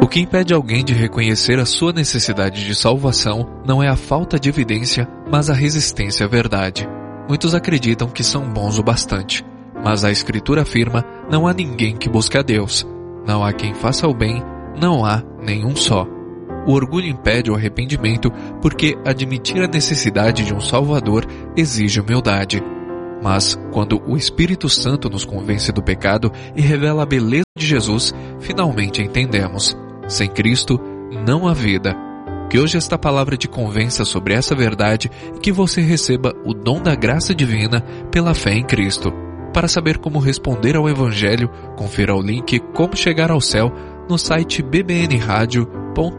O que impede alguém de reconhecer a sua necessidade de salvação não é a falta de evidência, mas a resistência à verdade. Muitos acreditam que são bons o bastante, mas a Escritura afirma: não há ninguém que busque a Deus. Não há quem faça o bem, não há nenhum só. O orgulho impede o arrependimento porque admitir a necessidade de um Salvador exige humildade. Mas, quando o Espírito Santo nos convence do pecado e revela a beleza de Jesus, finalmente entendemos: sem Cristo, não há vida. Que hoje esta palavra te convença sobre essa verdade e que você receba o dom da graça divina pela fé em Cristo. Para saber como responder ao Evangelho, confira o link Como Chegar ao Céu no site bbnradio.org.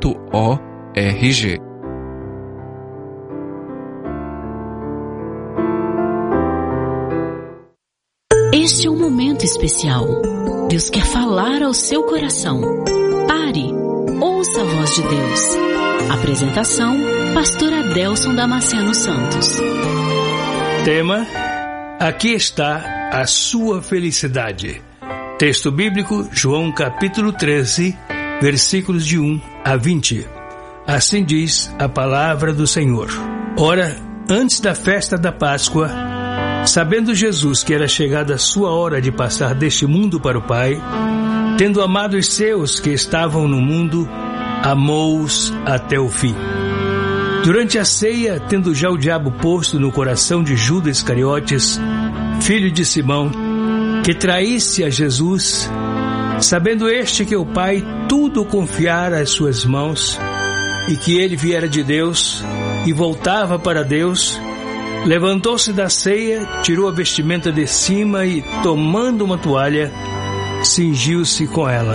Este é um momento especial. Deus quer falar ao seu coração. Pare, ouça a voz de Deus. Apresentação, Pastor Adelson Damasceno Santos. Tema: aqui está a sua felicidade. Texto bíblico, João capítulo 13, versículos de 1 a 20. Assim diz a palavra do Senhor. Ora, antes da festa da Páscoa, sabendo Jesus que era chegada a sua hora de passar deste mundo para o Pai, tendo amado os seus que estavam no mundo, amou-os até o fim. Durante a ceia, tendo já o diabo posto no coração de Judas Iscariotes, filho de Simão, que traísse a Jesus, sabendo este que o Pai tudo confiara às suas mãos, e que ele viera de Deus e voltava para Deus, levantou-se da ceia, tirou a vestimenta de cima e, tomando uma toalha, cingiu-se com ela.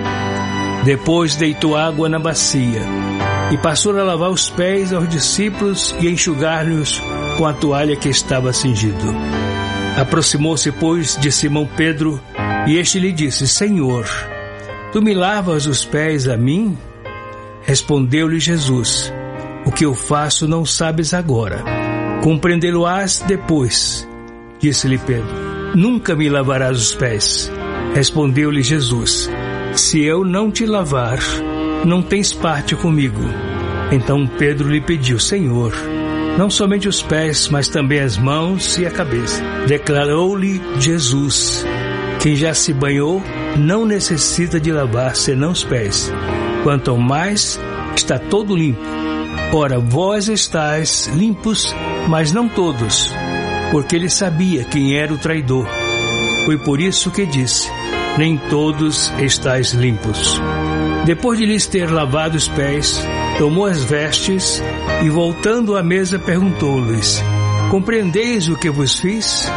Depois deitou água na bacia e passou a lavar os pés aos discípulos e enxugar-lhes com a toalha que estava cingido. Aproximou-se, pois, de Simão Pedro, e este lhe disse: Senhor, tu me lavas os pés a mim? Respondeu-lhe Jesus: o que eu faço não sabes agora, compreendê-lo-ás depois. Disse-lhe Pedro: nunca me lavarás os pés. Respondeu-lhe Jesus: se eu não te lavar, não tens parte comigo. Então Pedro lhe pediu: Senhor, não somente os pés, mas também as mãos e a cabeça. Declarou-lhe Jesus: quem já se banhou não necessita de lavar senão os pés, quanto ao mais está todo limpo. Ora, vós estáis limpos, mas não todos, porque ele sabia quem era o traidor. Foi por isso que disse: nem todos estáis limpos. Depois de lhes ter lavado os pés, tomou as vestes e, voltando à mesa, perguntou-lhes: compreendeis o que vos fiz?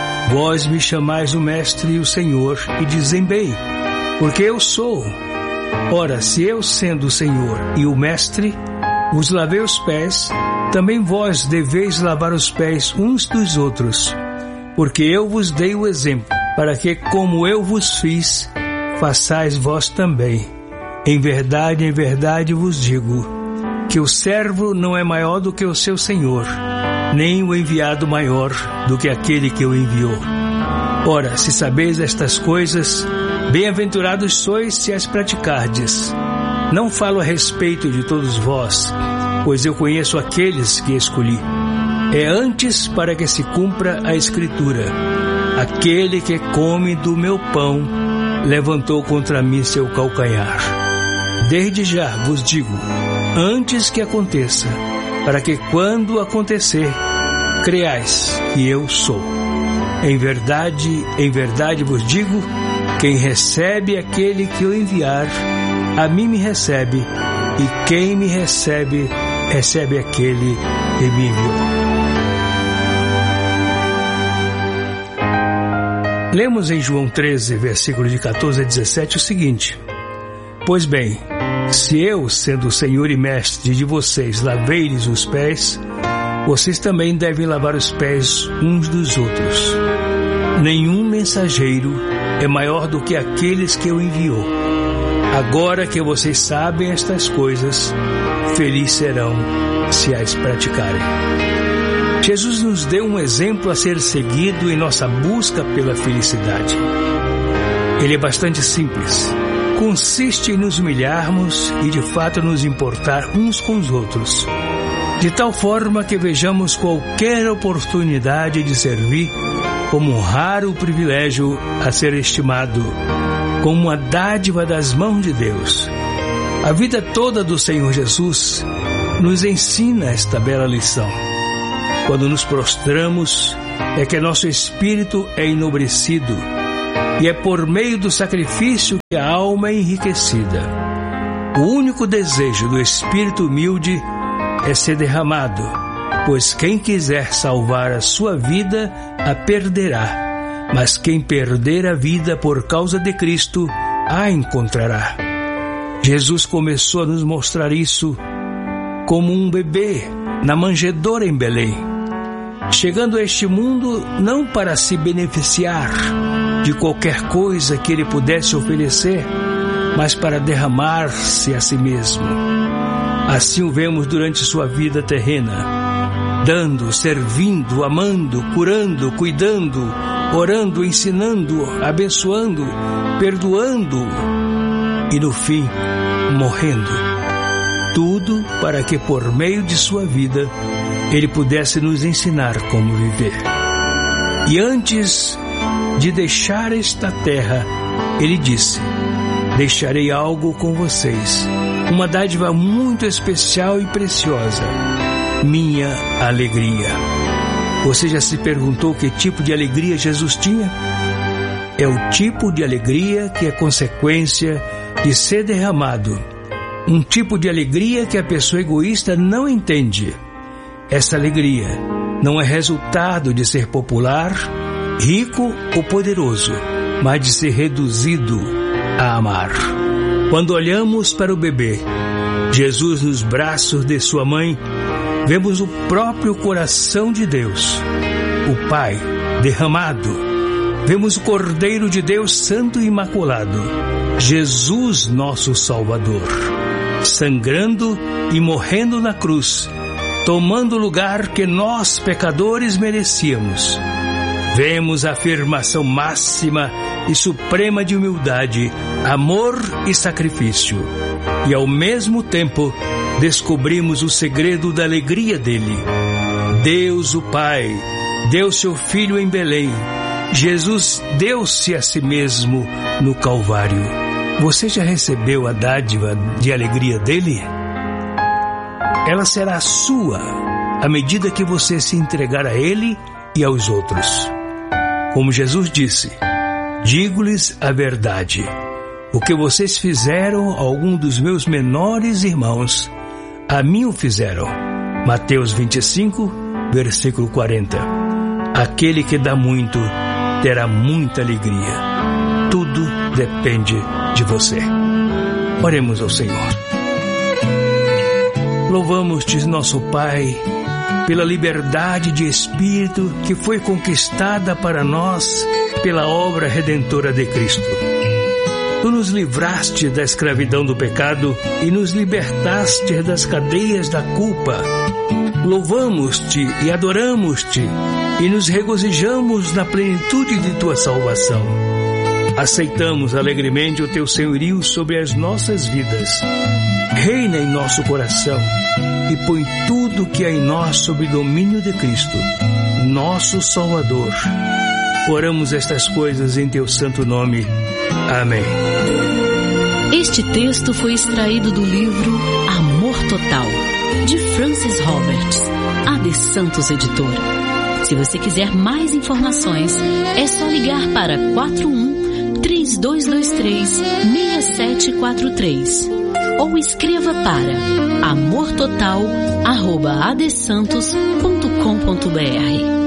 Vós me chamais o Mestre e o Senhor, e dizem bem, porque eu sou. Ora, se eu, sendo o Senhor e o Mestre, vos lavei os pés, também vós deveis lavar os pés uns dos outros, porque eu vos dei o exemplo, para que, como eu vos fiz, façais vós também. Em verdade vos digo, que o servo não é maior do que o seu senhor, nem o enviado maior do que aquele que o enviou. Ora, se sabeis estas coisas, bem-aventurados sois se as praticardes. Não falo a respeito de todos vós, pois eu conheço aqueles que escolhi. É antes para que se cumpra a Escritura: aquele que come do meu pão levantou contra mim seu calcanhar. Desde já vos digo, antes que aconteça, para que quando acontecer, creais que eu sou. Em verdade vos digo, quem recebe aquele que eu enviar, a mim me recebe, e quem me recebe, recebe aquele que me enviou. Lemos em João 13, versículos de 14 a 17 o seguinte: pois bem, se eu, sendo o Senhor e Mestre de vocês, lavei-lhes os pés, vocês também devem lavar os pés uns dos outros. Nenhum mensageiro é maior do que aqueles que o enviou. Agora que vocês sabem estas coisas, felizes serão se as praticarem. Jesus nos deu um exemplo a ser seguido em nossa busca pela felicidade. Ele é bastante simples. consiste em nos humilharmos e de fato nos importar uns com os outros, de tal forma que vejamos qualquer oportunidade de servir como um raro privilégio a ser estimado, como uma dádiva das mãos de Deus. A vida toda do Senhor Jesus nos ensina esta bela lição. Quando nos prostramos, é que nosso espírito é enobrecido, e é por meio do sacrifício que a alma é enriquecida. O único desejo do espírito humilde é ser derramado, pois quem quiser salvar a sua vida a perderá, mas quem perder a vida por causa de Cristo a encontrará. Jesus começou a nos mostrar isso como um bebê na manjedoura em Belém, chegando a este mundo não para se beneficiar de qualquer coisa que ele pudesse oferecer, mas para derramar-se a si mesmo. Assim o vemos durante sua vida terrena, dando, servindo, amando, curando, cuidando, orando, ensinando, abençoando, perdoando e no fim, morrendo. Tudo para que por meio de sua vida ele pudesse nos ensinar como viver. E antes de deixar esta terra, ele disse: deixarei algo com vocês, uma dádiva muito especial e preciosa, minha alegria. Você já se perguntou que tipo de alegria Jesus tinha? É o tipo de alegria que é consequência de ser derramado, um tipo de alegria que a pessoa egoísta não entende. Essa alegria não é resultado de ser popular, rico ou poderoso, mas de ser reduzido a amar. Quando olhamos para o bebê, Jesus nos braços de sua mãe, vemos o próprio coração de Deus, o Pai derramado. Vemos o Cordeiro de Deus Santo e Imaculado, Jesus nosso Salvador, sangrando e morrendo na cruz, tomando o lugar que nós, pecadores, merecíamos. Vemos a afirmação máxima e suprema de humildade, amor e sacrifício. E ao mesmo tempo, descobrimos o segredo da alegria dele. Deus o Pai deu seu Filho em Belém. Jesus deu-se a si mesmo no Calvário. Você já recebeu a dádiva de alegria dele? Ela será sua à medida que você se entregar a ele e aos outros. Como Jesus disse: digo-lhes a verdade, o que vocês fizeram a algum dos meus menores irmãos, a mim o fizeram. Mateus 25, versículo 40. Aquele que dá muito terá muita alegria. Tudo depende de você. Oremos ao Senhor. Louvamos-te, nosso Pai, pela liberdade de espírito que foi conquistada para nós pela obra redentora de Cristo. Tu nos livraste da escravidão do pecado e nos libertaste das cadeias da culpa. Louvamos-te e adoramos-te e nos regozijamos na plenitude de tua salvação. Aceitamos alegremente o teu senhorio sobre as nossas vidas. Reina em nosso coração e põe tudo que há em nós sob domínio de Cristo, nosso Salvador. Oramos estas coisas em teu santo nome. Amém. Este texto foi extraído do livro Amor Total, de Francis Roberts, A.D. Santos Editora. Se você quiser mais informações, é só ligar para 41-3223-6743 ou escreva para amortotal@adsantos.com.br.